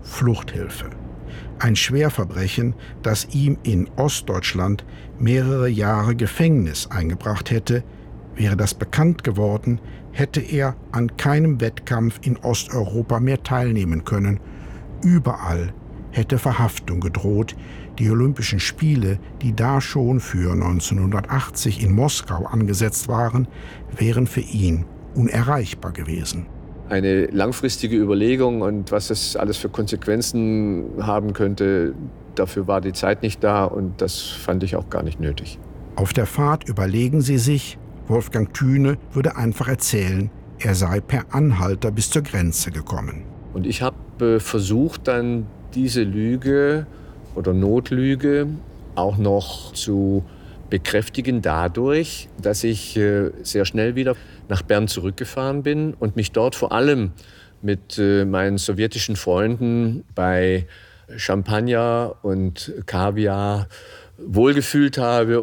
Fluchthilfe. Ein Schwerverbrechen, das ihm in Ostdeutschland mehrere Jahre Gefängnis eingebracht hätte. Wäre das bekannt geworden, hätte er an keinem Wettkampf in Osteuropa mehr teilnehmen können. Überall hätte Verhaftung gedroht. Die Olympischen Spiele, die da schon für 1980 in Moskau angesetzt waren, wären für ihn unerreichbar gewesen. Eine langfristige Überlegung und was das alles für Konsequenzen haben könnte, dafür war die Zeit nicht da und das fand ich auch gar nicht nötig. Auf der Fahrt überlegen sie sich, Wolfgang Thüne würde einfach erzählen, er sei per Anhalter bis zur Grenze gekommen. Und ich habe versucht, dann diese Lüge oder Notlüge auch noch zu bekräftigen dadurch, dass ich sehr schnell wieder nach Bern zurückgefahren bin und mich dort vor allem mit meinen sowjetischen Freunden bei Champagner und Kaviar wohlgefühlt habe.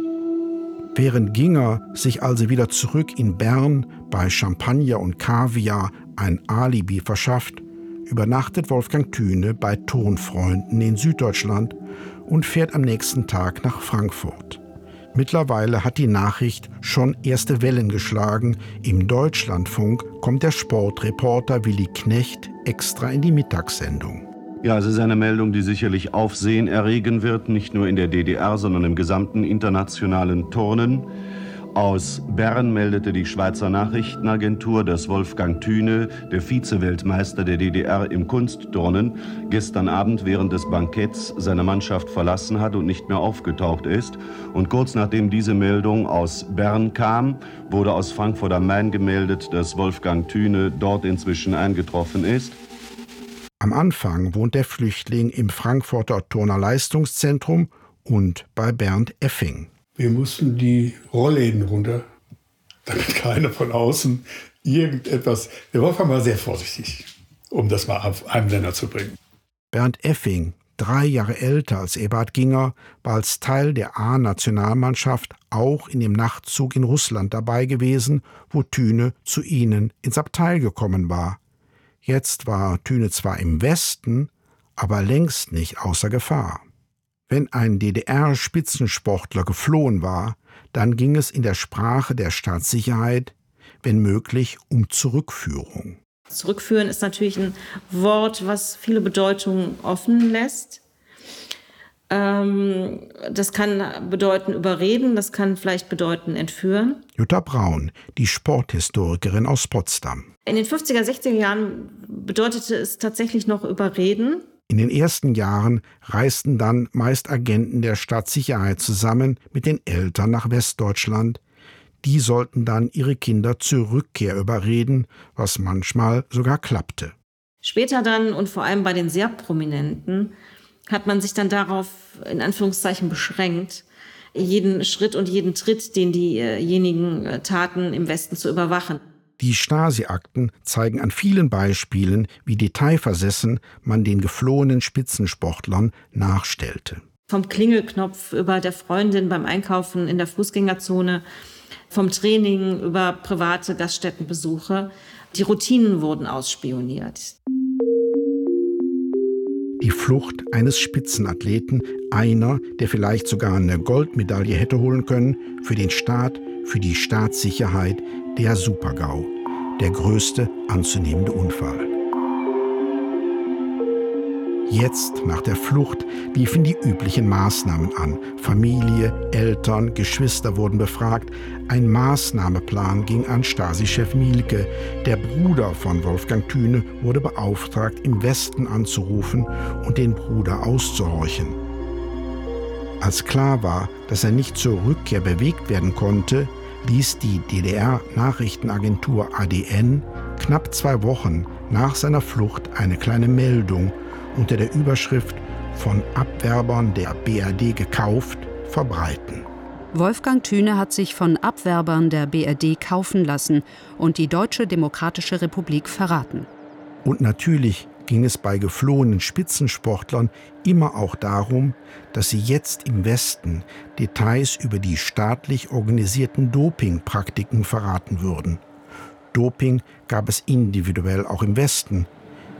Während Ginger sich also wieder zurück in Bern bei Champagner und Kaviar ein Alibi verschafft, übernachtet Wolfgang Thüne bei Turnfreunden in Süddeutschland und fährt am nächsten Tag nach Frankfurt. Mittlerweile hat die Nachricht schon erste Wellen geschlagen. Im Deutschlandfunk kommt der Sportreporter Willi Knecht extra in die Mittagssendung. Ja, es ist eine Meldung, die sicherlich Aufsehen erregen wird, nicht nur in der DDR, sondern im gesamten internationalen Turnen. Aus Bern meldete die Schweizer Nachrichtenagentur, dass Wolfgang Thüne, der Vize-Weltmeister der DDR im Kunstturnen, gestern Abend während des Banketts seine Mannschaft verlassen hat und nicht mehr aufgetaucht ist. Und kurz nachdem diese Meldung aus Bern kam, wurde aus Frankfurt am Main gemeldet, dass Wolfgang Thüne dort inzwischen eingetroffen ist. Am Anfang wohnt der Flüchtling im Frankfurter Turner Leistungszentrum und bei Bernd Effing. Wir mussten die Rollläden runter, damit keiner von außen irgendetwas... Der Wolfgang war sehr vorsichtig, um das mal auf einen Nenner zu bringen. Bernd Effing, 3 Jahre älter als Eberhard Ginger, war als Teil der A-Nationalmannschaft auch in dem Nachtzug in Russland dabei gewesen, wo Thüne zu ihnen ins Abteil gekommen war. Jetzt war Thüne zwar im Westen, aber längst nicht außer Gefahr. Wenn ein DDR-Spitzensportler geflohen war, dann ging es in der Sprache der Staatssicherheit, wenn möglich, um Zurückführung. Zurückführen ist natürlich ein Wort, was viele Bedeutungen offen lässt. Das kann bedeuten überreden, das kann vielleicht bedeuten entführen. Jutta Braun, die Sporthistorikerin aus Potsdam. In den 50er, 60er Jahren bedeutete es tatsächlich noch überreden. In den ersten Jahren reisten dann meist Agenten der Staatssicherheit zusammen mit den Eltern nach Westdeutschland. Die sollten dann ihre Kinder zur Rückkehr überreden, was manchmal sogar klappte. Später dann und vor allem bei den sehr Prominenten hat man sich dann darauf in Anführungszeichen beschränkt, jeden Schritt und jeden Tritt, den diejenigen taten, im Westen zu überwachen. Die Stasi-Akten zeigen an vielen Beispielen, wie detailversessen man den geflohenen Spitzensportlern nachstellte. Vom Klingelknopf über der Freundin beim Einkaufen in der Fußgängerzone, vom Training über private Gaststättenbesuche. Die Routinen wurden ausspioniert. Die Flucht eines Spitzenathleten, einer, der vielleicht sogar eine Goldmedaille hätte holen können, für den Staat, für die Staatssicherheit, der Super-GAU, der größte anzunehmende Unfall. Jetzt, nach der Flucht, liefen die üblichen Maßnahmen an. Familie, Eltern, Geschwister wurden befragt. Ein Maßnahmeplan ging an Stasi-Chef Mielke. Der Bruder von Wolfgang Thüne wurde beauftragt, im Westen anzurufen und den Bruder auszuhorchen. Als klar war, dass er nicht zur Rückkehr bewegt werden konnte, ließ die DDR-Nachrichtenagentur ADN knapp 2 Wochen nach seiner Flucht eine kleine Meldung unter der Überschrift „Von Abwerbern der BRD gekauft" verbreiten. Wolfgang Thüne hat sich von Abwerbern der BRD kaufen lassen und die Deutsche Demokratische Republik verraten. Und natürlich ging es bei geflohenen Spitzensportlern immer auch darum, dass sie jetzt im Westen Details über die staatlich organisierten Dopingpraktiken verraten würden. Doping gab es individuell auch im Westen.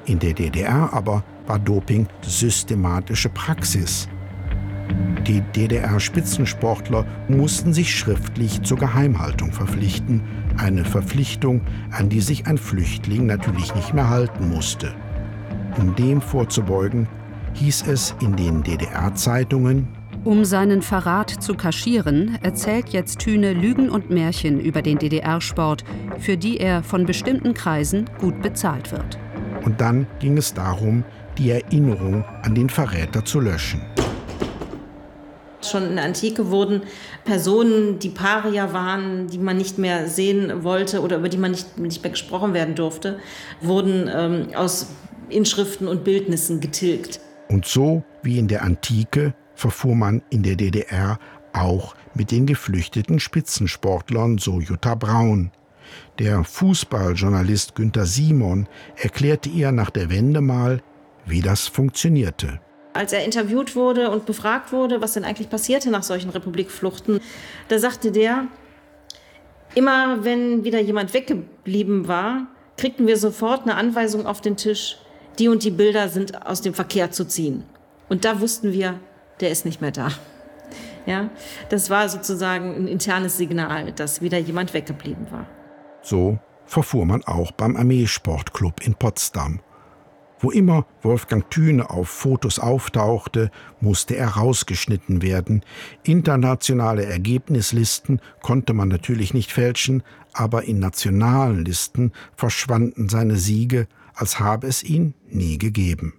In der DDR aber war Doping systematische Praxis. Die DDR-Spitzensportler mussten sich schriftlich zur Geheimhaltung verpflichten, eine Verpflichtung, an die sich ein Flüchtling natürlich nicht mehr halten musste. Um dem vorzubeugen, hieß es in den DDR-Zeitungen: Um seinen Verrat zu kaschieren, erzählt jetzt Thüne Lügen und Märchen über den DDR-Sport, für die er von bestimmten Kreisen gut bezahlt wird. Und dann ging es darum, die Erinnerung an den Verräter zu löschen. Schon in der Antike wurden Personen, die Paria waren, die man nicht mehr sehen wollte oder über die man nicht mehr gesprochen werden durfte, wurden aus Inschriften und Bildnissen getilgt. Und so wie in der Antike verfuhr man in der DDR auch mit den geflüchteten Spitzensportlern, so Jutta Braun. Der Fußballjournalist Günter Simon erklärte ihr nach der Wende mal, wie das funktionierte. Als er interviewt wurde und befragt wurde, was denn eigentlich passierte nach solchen Republikfluchten, da sagte der, immer wenn wieder jemand weggeblieben war, kriegten wir sofort eine Anweisung auf den Tisch, die und die Bilder sind aus dem Verkehr zu ziehen. Und da wussten wir, der ist nicht mehr da. Ja, das war sozusagen ein internes Signal, dass wieder jemand weggeblieben war. So verfuhr man auch beim Armeesportclub in Potsdam. Wo immer Wolfgang Thüne auf Fotos auftauchte, musste er rausgeschnitten werden. Internationale Ergebnislisten konnte man natürlich nicht fälschen, aber in nationalen Listen verschwanden seine Siege, als habe es ihn nie gegeben.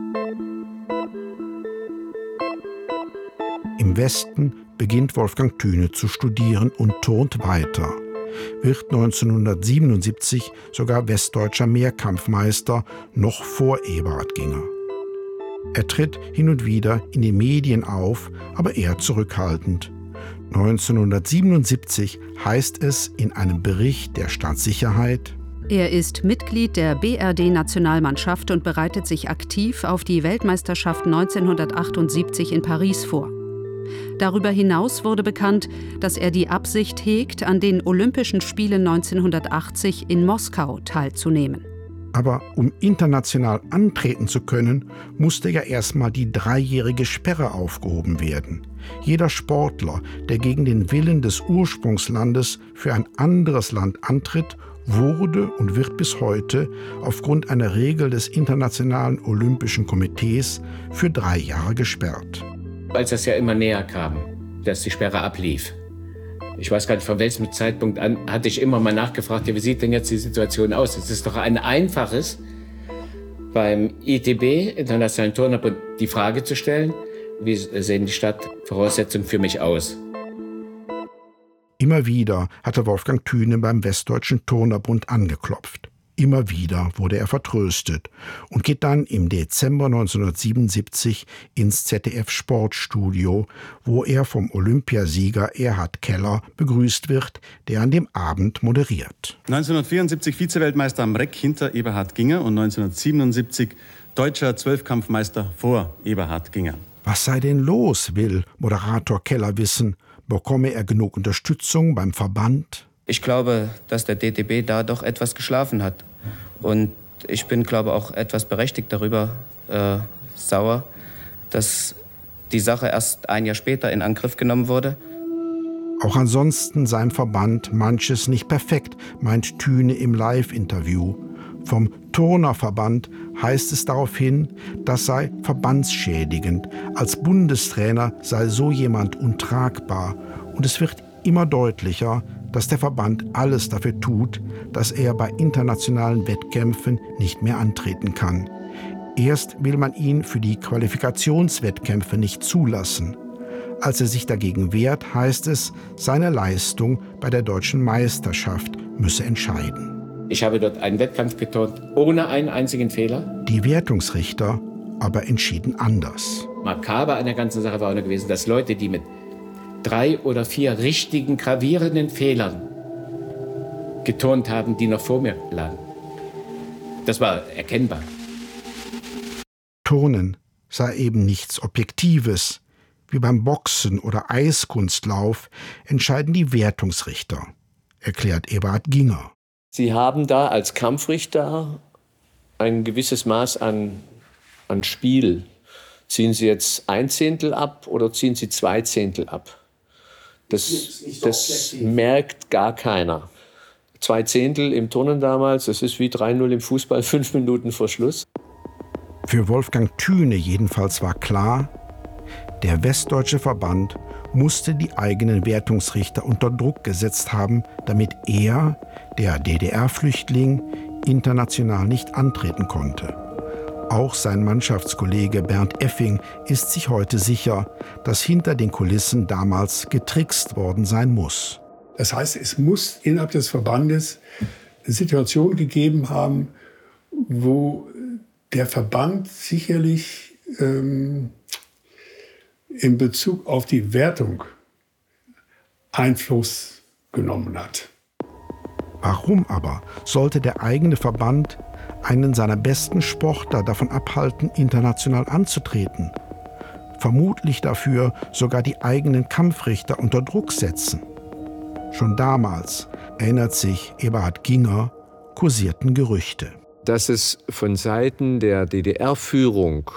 Im Westen beginnt Wolfgang Thüne zu studieren und turnt weiter. Wird 1977 sogar westdeutscher Mehrkampfmeister, noch vor Eberhard Ginger. Er tritt hin und wieder in den Medien auf, aber eher zurückhaltend. 1977 heißt es in einem Bericht der Staatssicherheit: Er ist Mitglied der BRD-Nationalmannschaft und bereitet sich aktiv auf die Weltmeisterschaft 1978 in Paris vor. Darüber hinaus wurde bekannt, dass er die Absicht hegt, an den Olympischen Spielen 1980 in Moskau teilzunehmen. Aber um international antreten zu können, musste ja erstmal die 3-jährige Sperre aufgehoben werden. Jeder Sportler, der gegen den Willen des Ursprungslandes für ein anderes Land antritt, wurde und wird bis heute aufgrund einer Regel des Internationalen Olympischen Komitees für 3 Jahre gesperrt. Als das ja immer näher kam, dass die Sperre ablief. Ich weiß gar nicht, von welchem Zeitpunkt an, hatte ich immer mal nachgefragt, ja, wie sieht denn jetzt die Situation aus? Es ist doch ein einfaches, beim ITB, Internationalen Turnerbund, die Frage zu stellen, wie sehen die Startvoraussetzungen für mich aus? Immer wieder hatte Wolfgang Thüne beim Westdeutschen Turnerbund angeklopft. Immer wieder wurde er vertröstet und geht dann im Dezember 1977 ins ZDF-Sportstudio, wo er vom Olympiasieger Erhard Keller begrüßt wird, der an dem Abend moderiert. 1974 Vizeweltmeister am Reck hinter Eberhard Ginger und 1977 deutscher Zwölfkampfmeister vor Eberhard Ginger. Was sei denn los, will Moderator Keller wissen. Bekomme er genug Unterstützung beim Verband? Ich glaube, dass der DTB da doch etwas geschlafen hat. Und ich bin, glaube auch etwas berechtigt darüber sauer, dass die Sache erst ein Jahr später in Angriff genommen wurde. Auch ansonsten sei im Verband manches nicht perfekt, meint Thüne im Live-Interview. Vom Turnerverband heißt es daraufhin, das sei verbandsschädigend. Als Bundestrainer sei so jemand untragbar. Und es wird immer deutlicher, dass der Verband alles dafür tut, dass er bei internationalen Wettkämpfen nicht mehr antreten kann. Erst will man ihn für die Qualifikationswettkämpfe nicht zulassen. Als er sich dagegen wehrt, heißt es, seine Leistung bei der deutschen Meisterschaft müsse entscheiden. Ich habe dort einen Wettkampf geturnt, ohne einen einzigen Fehler. Die Wertungsrichter aber entschieden anders. Makaber an der ganzen Sache war auch noch gewesen, dass Leute, die mit 3 oder 4 richtigen, gravierenden Fehlern geturnt haben, die noch vor mir lagen. Das war erkennbar. Turnen sei eben nichts Objektives. Wie beim Boxen oder Eiskunstlauf entscheiden die Wertungsrichter, erklärt Eberhard Ginger. Sie haben da als Kampfrichter ein gewisses Maß an Spiel. Ziehen Sie jetzt 1/10 ab oder ziehen Sie 2/10 ab? Das merkt gar keiner. 2/10 im Turnen damals, das ist wie 3-0 im Fußball, 5 Minuten vor Schluss. Für Wolfgang Thüne jedenfalls war klar, der Westdeutsche Verband musste die eigenen Wertungsrichter unter Druck gesetzt haben, damit er, der DDR-Flüchtling, international nicht antreten konnte. Auch sein Mannschaftskollege Bernd Effing ist sich heute sicher, dass hinter den Kulissen damals getrickst worden sein muss. Das heißt, es muss innerhalb des Verbandes eine Situation gegeben haben, wo der Verband sicherlich in Bezug auf die Wertung Einfluss genommen hat. Warum aber sollte der eigene Verband einen seiner besten Sportler davon abhalten, international anzutreten? Vermutlich dafür sogar die eigenen Kampfrichter unter Druck setzen. Schon damals, erinnert sich Eberhard Ginger, kursierten Gerüchte. Dass es von Seiten der DDR-Führung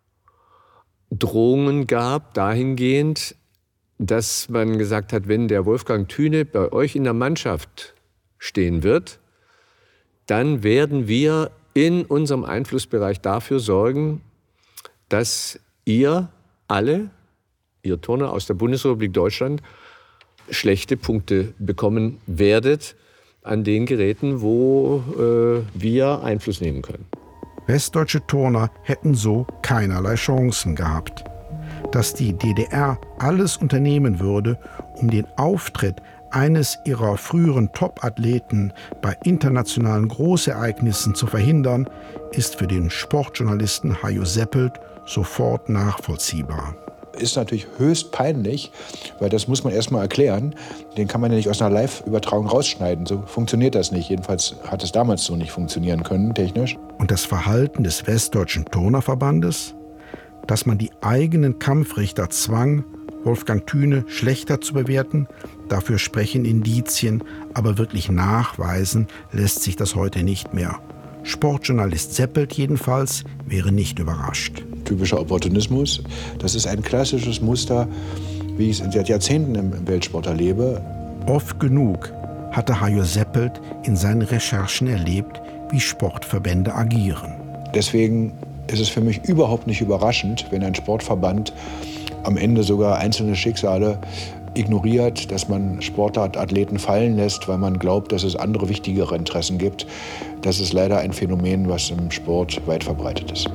Drohungen gab, dahingehend, dass man gesagt hat, wenn der Wolfgang Thüne bei euch in der Mannschaft stehen wird, dann werden wir in unserem Einflussbereich dafür sorgen, dass ihr alle, ihr Turner aus der Bundesrepublik Deutschland, schlechte Punkte bekommen werdet an den Geräten, wo wir Einfluss nehmen können. Westdeutsche Turner hätten so keinerlei Chancen gehabt. Dass die DDR alles unternehmen würde, um den Auftritt eines ihrer früheren Top-Athleten bei internationalen Großereignissen zu verhindern, ist für den Sportjournalisten Hajo Seppelt sofort nachvollziehbar. Ist natürlich höchst peinlich, weil das muss man erst mal erklären. Den kann man ja nicht aus einer Live-Übertragung rausschneiden. So funktioniert das nicht. Jedenfalls hat es damals so nicht funktionieren können, technisch. Und das Verhalten des Westdeutschen Turnerverbandes? Dass man die eigenen Kampfrichter zwang, Wolfgang Thüne schlechter zu bewerten, dafür sprechen Indizien, aber wirklich nachweisen lässt sich das heute nicht mehr. Sportjournalist Seppelt jedenfalls wäre nicht überrascht. Typischer Opportunismus. Das ist ein klassisches Muster, wie ich es seit Jahrzehnten im Weltsport erlebe. Oft genug hatte Hajo Seppelt in seinen Recherchen erlebt, wie Sportverbände agieren. Deswegen ist es für mich überhaupt nicht überraschend, wenn ein Sportverband am Ende sogar einzelne Schicksale ignoriert, dass man Sportler, Athleten fallen lässt, weil man glaubt, dass es andere wichtigere Interessen gibt. Das ist leider ein Phänomen, was im Sport weit verbreitet ist.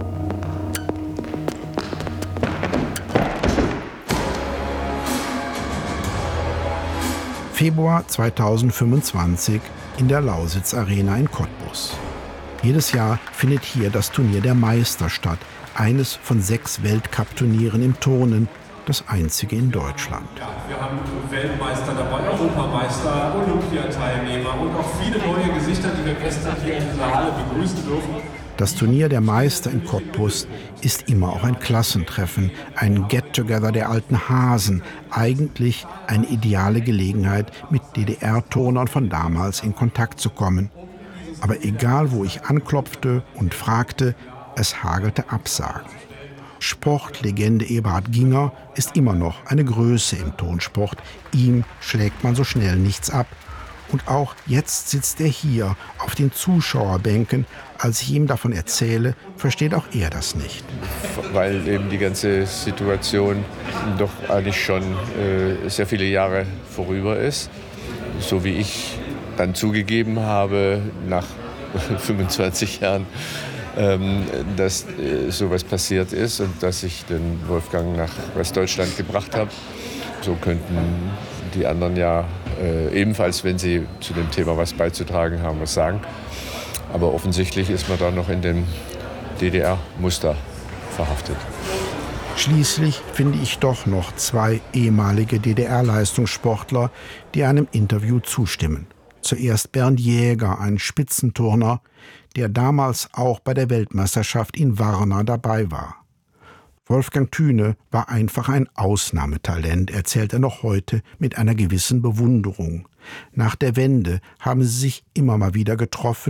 Februar 2025 in der Lausitz Arena in Cottbus. Jedes Jahr findet hier das Turnier der Meister statt, eines von 6 Weltcup-Turnieren im Turnen, das einzige in Deutschland. Ja, wir haben Weltmeister dabei, Europameister, Olympiateilnehmer und auch viele neue Gesichter, die wir gestern hier in dieser Halle begrüßen dürfen. Das Turnier der Meister in Cottbus ist immer auch ein Klassentreffen, ein Get-Together der alten Hasen, eigentlich eine ideale Gelegenheit, mit DDR-Turnern von damals in Kontakt zu kommen. Aber egal, wo ich anklopfte und fragte, es hagelte Absagen. Sportlegende Eberhard Ginger ist immer noch eine Größe im Turnsport. Ihm schlägt man so schnell nichts ab. Und auch jetzt sitzt er hier auf den Zuschauerbänken. Als ich ihm davon erzähle, versteht auch er das nicht. Weil eben die ganze Situation doch eigentlich schon sehr viele Jahre vorüber ist. So wie ich dann zugegeben habe, nach 25 Jahren, dass sowas passiert ist und dass ich den Wolfgang nach Westdeutschland gebracht habe. So könnten die anderen ja ebenfalls, wenn sie zu dem Thema was beizutragen haben, was sagen. Aber offensichtlich ist man da noch in dem DDR-Muster verhaftet. Schließlich finde ich doch noch 2 ehemalige DDR-Leistungssportler, die einem Interview zustimmen. Zuerst Bernd Jäger, ein Spitzenturner, der damals auch bei der Weltmeisterschaft in Varna dabei war. Wolfgang Thüne war einfach ein Ausnahmetalent, erzählt er noch heute mit einer gewissen Bewunderung. Nach der Wende haben sie sich immer mal wieder getroffen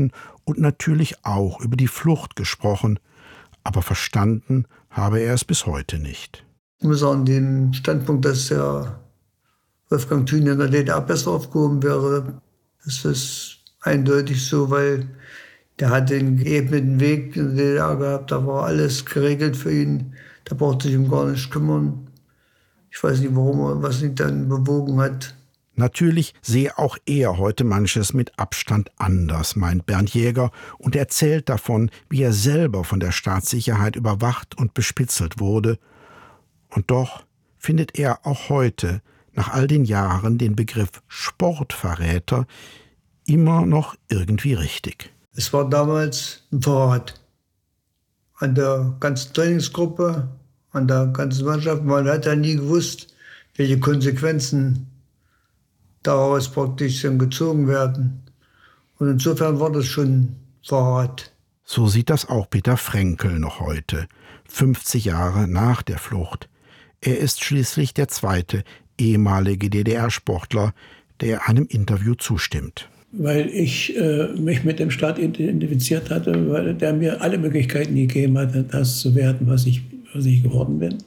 und natürlich auch über die Flucht gesprochen, aber verstanden habe er es bis heute nicht. Ich muss sagen, den Standpunkt, dass der Wolfgang Thüne in der DDR besser aufgehoben wäre, das ist eindeutig so, weil der hat den geebneten Weg in der DDR gehabt, da war alles geregelt für ihn, da brauchte sich um gar nicht kümmern. Ich weiß nicht, warum, was ihn dann bewogen hat. Natürlich sehe auch er heute manches mit Abstand anders, meint Bernd Jäger, und erzählt davon, wie er selber von der Staatssicherheit überwacht und bespitzelt wurde. Und doch findet er auch heute, nach all den Jahren, den Begriff Sportverräter immer noch irgendwie richtig. Es war damals ein Verrat an der ganzen Trainingsgruppe, an der ganzen Mannschaft. Man hat ja nie gewusst, welche Konsequenzen daraus praktisch gezogen werden. Und insofern war das schon Verrat. So sieht das auch Peter Frenkel noch heute, 50 Jahre nach der Flucht. Er ist schließlich der zweite ehemalige DDR-Sportler, der einem Interview zustimmt. Weil ich mich mit dem Staat identifiziert hatte, weil der mir alle Möglichkeiten gegeben hat, das zu werden, was ich geworden bin.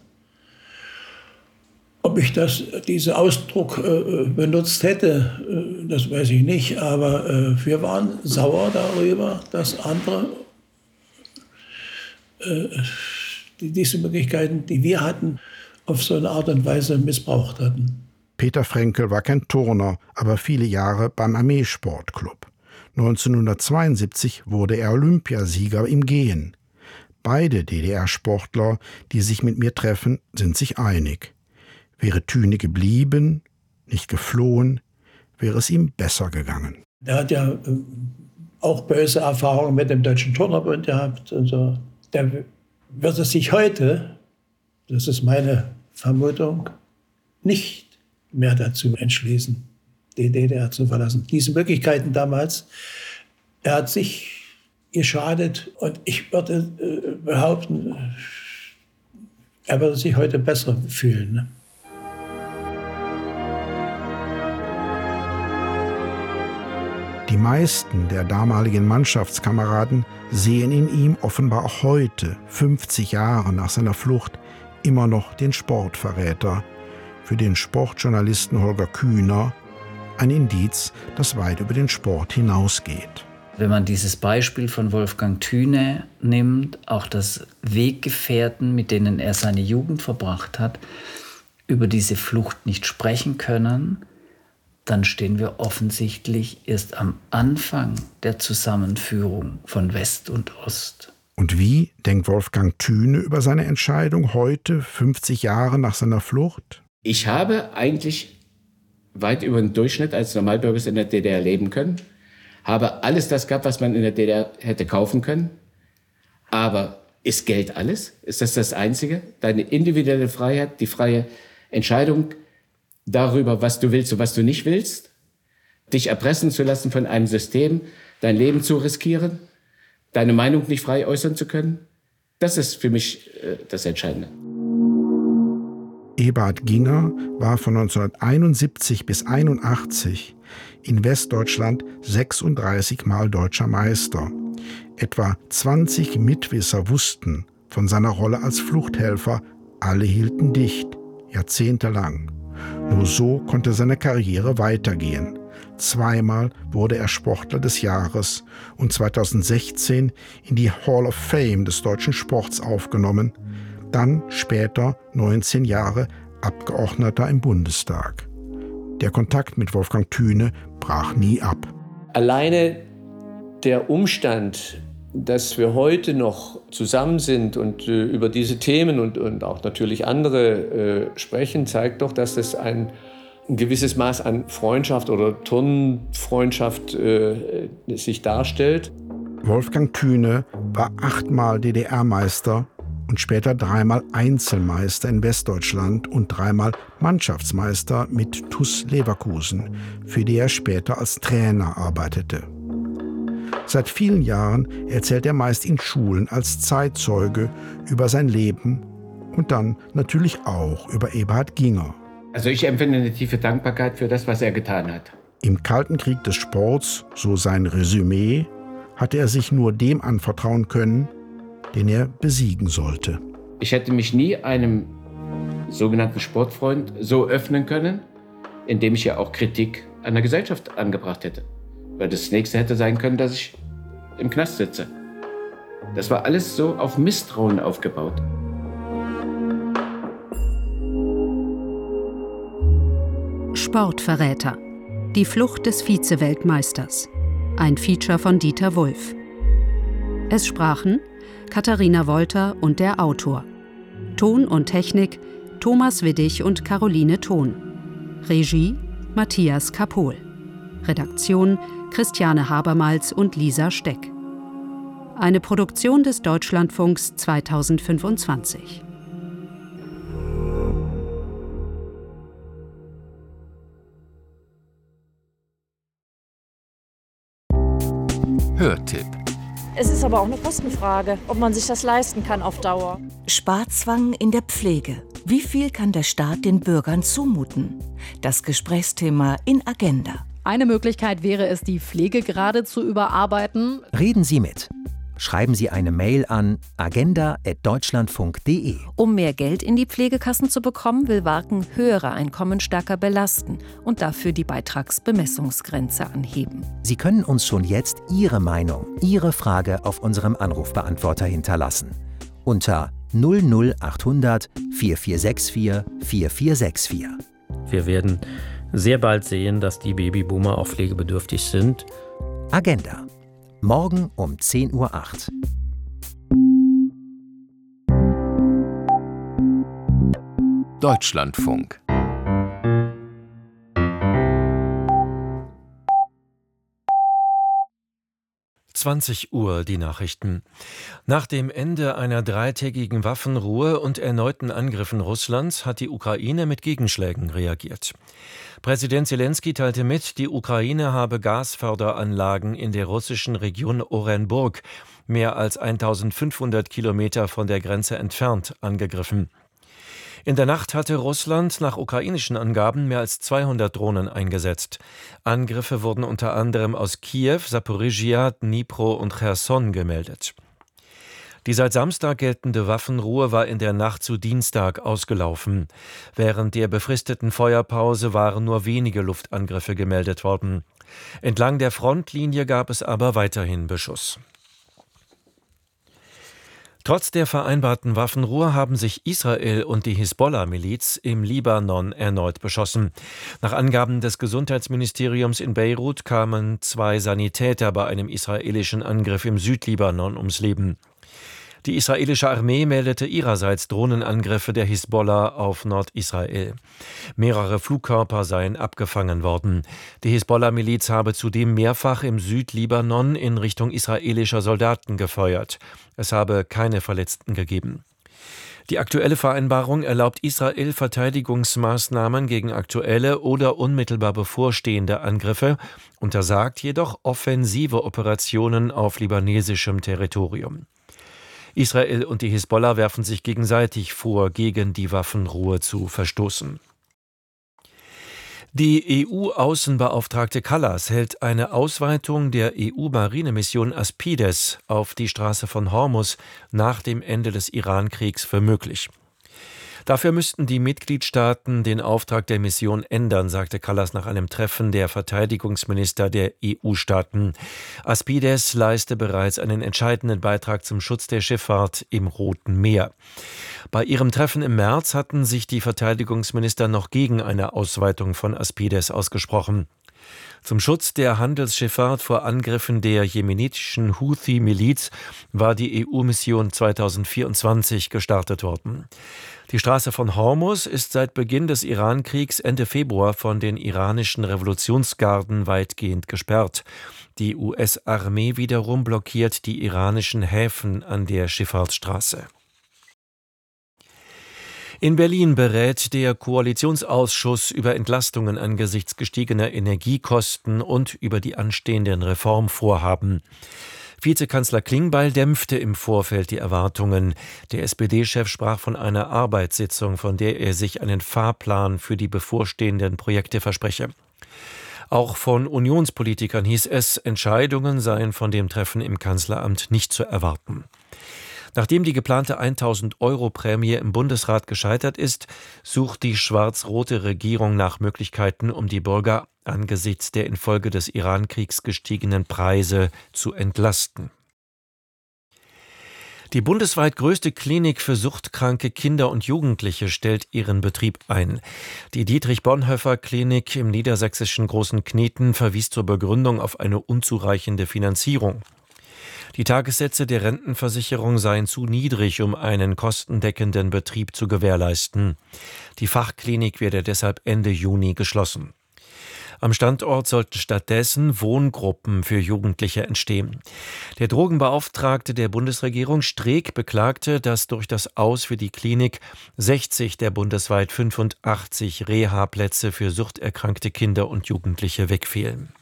Ob ich diesen Ausdruck benutzt hätte, das weiß ich nicht, aber wir waren sauer darüber, dass andere diese Möglichkeiten, die wir hatten, auf so eine Art und Weise missbraucht hatten. Peter Frenkel war kein Turner, aber viele Jahre beim Armeesportclub. 1972 wurde er Olympiasieger im Gehen. Beide DDR-Sportler, die sich mit mir treffen, sind sich einig. Wäre Thüne geblieben, nicht geflohen, wäre es ihm besser gegangen. Er hat ja auch böse Erfahrungen mit dem Deutschen Turnerbund gehabt. Also, der wird es sich heute, das ist meine Vermutung, nicht mehr dazu entschließen, die DDR zu verlassen. Diese Möglichkeiten damals, er hat sich geschadet und ich würde behaupten, er würde sich heute besser fühlen. Ne? Die meisten der damaligen Mannschaftskameraden sehen in ihm offenbar auch heute, 50 Jahre nach seiner Flucht, immer noch den Sportverräter. Für den Sportjournalisten Holger Kühner ein Indiz, das weit über den Sport hinausgeht. Wenn man dieses Beispiel von Wolfgang Thüne nimmt, auch das Weggefährten, mit denen er seine Jugend verbracht hat, über diese Flucht nicht sprechen können, dann stehen wir offensichtlich erst am Anfang der Zusammenführung von West und Ost. Und wie denkt Wolfgang Thüne über seine Entscheidung heute, 50 Jahre nach seiner Flucht? Ich habe eigentlich weit über den Durchschnitt als Normalbürger in der DDR leben können, habe alles das gehabt, was man in der DDR hätte kaufen können. Aber ist Geld alles? Ist das das Einzige? Deine individuelle Freiheit, die freie Entscheidung darüber, was du willst und was du nicht willst, dich erpressen zu lassen von einem System, dein Leben zu riskieren, deine Meinung nicht frei äußern zu können, das ist für mich das Entscheidende. Eberhard Ginger war von 1971 bis 1981 in Westdeutschland 36 Mal deutscher Meister. Etwa 20 Mitwisser wussten von seiner Rolle als Fluchthelfer, alle hielten dicht, jahrzehntelang. Nur so konnte seine Karriere weitergehen. Zweimal wurde er Sportler des Jahres und 2016 in die Hall of Fame des deutschen Sports aufgenommen. Dann später 19 Jahre Abgeordneter im Bundestag. Der Kontakt mit Wolfgang Thüne brach nie ab. Alleine der Umstand, dass wir heute noch zusammen sind und über diese Themen und auch natürlich andere sprechen, zeigt doch, dass es ein gewisses Maß an Freundschaft oder Turnfreundschaft sich darstellt. Wolfgang Thüne war 8-mal DDR-Meister und später 3-mal Einzelmeister in Westdeutschland und 3-mal Mannschaftsmeister mit TuS Leverkusen, für die er später als Trainer arbeitete. Seit vielen Jahren erzählt er meist in Schulen als Zeitzeuge über sein Leben und dann natürlich auch über Eberhard Ginger. Also ich empfinde eine tiefe Dankbarkeit für das, was er getan hat. Im Kalten Krieg des Sports, so sein Resümee, hatte er sich nur dem anvertrauen können, den er besiegen sollte. Ich hätte mich nie einem sogenannten Sportfreund so öffnen können, indem ich ja auch Kritik an der Gesellschaft angebracht hätte. Weil das Nächste hätte sein können, dass ich im Knast sitze. Das war alles so auf Misstrauen aufgebaut. Sportverräter. Die Flucht des Vize-Weltmeisters. Ein Feature von Dieter Wulff. Es sprachen Katharina Wolter und der Autor. Ton und Technik Thomas Widdig und Caroline Thon. Regie Matthias Kapohl. Redaktion Christiane Habermals und Lisa Steck. Eine Produktion des Deutschlandfunks 2025. Hörtipp. Es ist aber auch eine Kostenfrage, ob man sich das leisten kann auf Dauer. Sparzwang in der Pflege. Wie viel kann der Staat den Bürgern zumuten? Das Gesprächsthema in Agenda. Eine Möglichkeit wäre es, die Pflegegrade zu überarbeiten. Reden Sie mit. Schreiben Sie eine Mail an agenda@deutschlandfunk.de. Um mehr Geld in die Pflegekassen zu bekommen, will Warken höhere Einkommen stärker belasten und dafür die Beitragsbemessungsgrenze anheben. Sie können uns schon jetzt Ihre Meinung, Ihre Frage auf unserem Anrufbeantworter hinterlassen. Unter 00800 4464 4464. Wir werden sehr bald sehen, dass die Babyboomer auch pflegebedürftig sind. Agenda. Morgen um 10:08 Uhr. Deutschlandfunk. Uhr die Nachrichten. Nach dem Ende einer 3-tägigen Waffenruhe und erneuten Angriffen Russlands hat die Ukraine mit Gegenschlägen reagiert. Präsident Selenskyj teilte mit, die Ukraine habe Gasförderanlagen in der russischen Region Orenburg, mehr als 1500 Kilometer von der Grenze entfernt, angegriffen. In der Nacht hatte Russland nach ukrainischen Angaben mehr als 200 Drohnen eingesetzt. Angriffe wurden unter anderem aus Kiew, Saporischschja, Dnipro und Cherson gemeldet. Die seit Samstag geltende Waffenruhe war in der Nacht zu Dienstag ausgelaufen. Während der befristeten Feuerpause waren nur wenige Luftangriffe gemeldet worden. Entlang der Frontlinie gab es aber weiterhin Beschuss. Trotz der vereinbarten Waffenruhe haben sich Israel und die Hisbollah-Miliz im Libanon erneut beschossen. Nach Angaben des Gesundheitsministeriums in Beirut kamen 2 Sanitäter bei einem israelischen Angriff im Südlibanon ums Leben. Die israelische Armee meldete ihrerseits Drohnenangriffe der Hisbollah auf Nordisrael. Mehrere Flugkörper seien abgefangen worden. Die Hisbollah-Miliz habe zudem mehrfach im Südlibanon in Richtung israelischer Soldaten gefeuert. Es habe keine Verletzten gegeben. Die aktuelle Vereinbarung erlaubt Israel Verteidigungsmaßnahmen gegen aktuelle oder unmittelbar bevorstehende Angriffe, untersagt jedoch offensive Operationen auf libanesischem Territorium. Israel und die Hisbollah werfen sich gegenseitig vor, gegen die Waffenruhe zu verstoßen. Die EU-Außenbeauftragte Kallas hält eine Ausweitung der EU-Marinemission Aspides auf die Straße von Hormuz nach dem Ende des Iran-Kriegs für möglich. Dafür müssten die Mitgliedstaaten den Auftrag der Mission ändern, sagte Kallas nach einem Treffen der Verteidigungsminister der EU-Staaten. Aspides leiste bereits einen entscheidenden Beitrag zum Schutz der Schifffahrt im Roten Meer. Bei ihrem Treffen im März hatten sich die Verteidigungsminister noch gegen eine Ausweitung von Aspides ausgesprochen. Zum Schutz der Handelsschifffahrt vor Angriffen der jemenitischen Houthi-Miliz war die EU-Mission 2024 gestartet worden. Die Straße von Hormuz ist seit Beginn des Iran-Kriegs Ende Februar von den iranischen Revolutionsgarden weitgehend gesperrt. Die US-Armee wiederum blockiert die iranischen Häfen an der Schifffahrtsstraße. In Berlin berät der Koalitionsausschuss über Entlastungen angesichts gestiegener Energiekosten und über die anstehenden Reformvorhaben. Vizekanzler Klingbeil dämpfte im Vorfeld die Erwartungen. Der SPD-Chef sprach von einer Arbeitssitzung, von der er sich einen Fahrplan für die bevorstehenden Projekte verspreche. Auch von Unionspolitikern hieß es, Entscheidungen seien von dem Treffen im Kanzleramt nicht zu erwarten. Nachdem die geplante 1.000-Euro-Prämie im Bundesrat gescheitert ist, sucht die schwarz-rote Regierung nach Möglichkeiten, um die Bürger angesichts der infolge des Irankriegs gestiegenen Preise zu entlasten. Die bundesweit größte Klinik für suchtkranke Kinder und Jugendliche stellt ihren Betrieb ein. Die Dietrich-Bonhoeffer-Klinik im niedersächsischen Großen Kneten verwies zur Begründung auf eine unzureichende Finanzierung. Die Tagessätze der Rentenversicherung seien zu niedrig, um einen kostendeckenden Betrieb zu gewährleisten. Die Fachklinik werde deshalb Ende Juni geschlossen. Am Standort sollten stattdessen Wohngruppen für Jugendliche entstehen. Der Drogenbeauftragte der Bundesregierung Streeck beklagte, dass durch das Aus für die Klinik 60 der bundesweit 85 Reha-Plätze für suchterkrankte Kinder und Jugendliche wegfielen.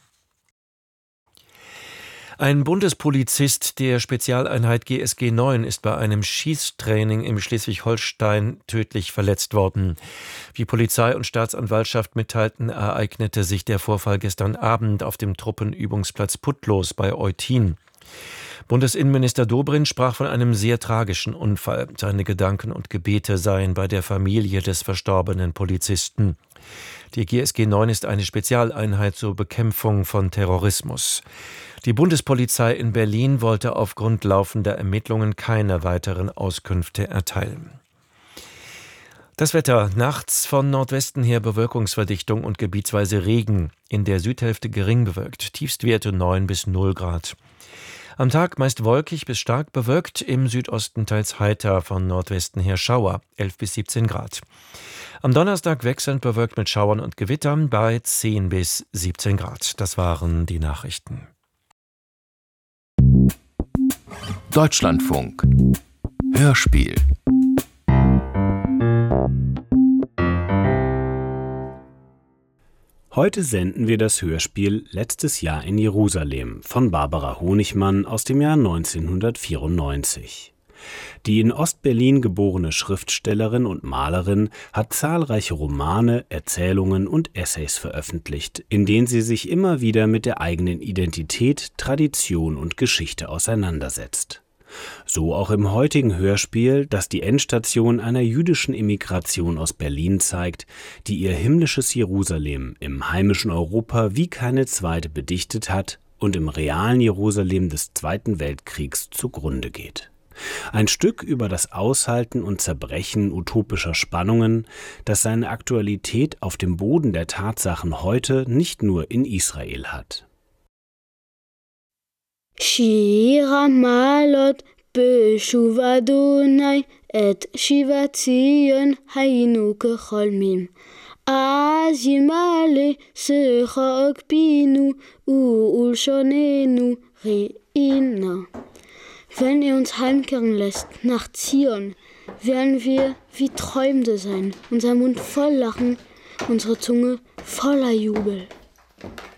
Ein Bundespolizist der Spezialeinheit GSG 9 ist bei einem Schießtraining im Schleswig-Holstein tödlich verletzt worden. Wie Polizei und Staatsanwaltschaft mitteilten, ereignete sich der Vorfall gestern Abend auf dem Truppenübungsplatz Putlos bei Eutin. Bundesinnenminister Dobrindt sprach von einem sehr tragischen Unfall. Seine Gedanken und Gebete seien bei der Familie des verstorbenen Polizisten. Die GSG 9 ist eine Spezialeinheit zur Bekämpfung von Terrorismus. Die Bundespolizei in Berlin wollte aufgrund laufender Ermittlungen keine weiteren Auskünfte erteilen. Das Wetter: nachts von Nordwesten her Bewölkungsverdichtung und gebietsweise Regen. In der Südhälfte gering bewölkt. Tiefstwerte 9 bis 0 Grad. Am Tag meist wolkig bis stark bewölkt, im Südosten teils heiter, von Nordwesten her Schauer, 11 bis 17 Grad. Am Donnerstag wechselnd bewölkt mit Schauern und Gewittern bei 10 bis 17 Grad. Das waren die Nachrichten. Deutschlandfunk Hörspiel. Heute senden wir das Hörspiel Letztes Jahr in Jerusalem von Barbara Honigmann aus dem Jahr 1994. Die in Ostberlin geborene Schriftstellerin und Malerin hat zahlreiche Romane, Erzählungen und Essays veröffentlicht, in denen sie sich immer wieder mit der eigenen Identität, Tradition und Geschichte auseinandersetzt. So auch im heutigen Hörspiel, das die Endstation einer jüdischen Emigration aus Berlin zeigt, die ihr himmlisches Jerusalem im heimischen Europa wie keine zweite bedichtet hat und im realen Jerusalem des Zweiten Weltkriegs zugrunde geht. Ein Stück über das Aushalten und Zerbrechen utopischer Spannungen, das seine Aktualität auf dem Boden der Tatsachen heute nicht nur in Israel hat. שיר המעלות בשוב אדוני את שיבת ציון היינו כחולמים אז ימלא שחוק פינו ולשוננו ראינה. Wenn er uns heimkehren lässt nach Zion, werden wir wie Träumende sein, unser Mund voll Lachen, unsere Zunge voller Jubel.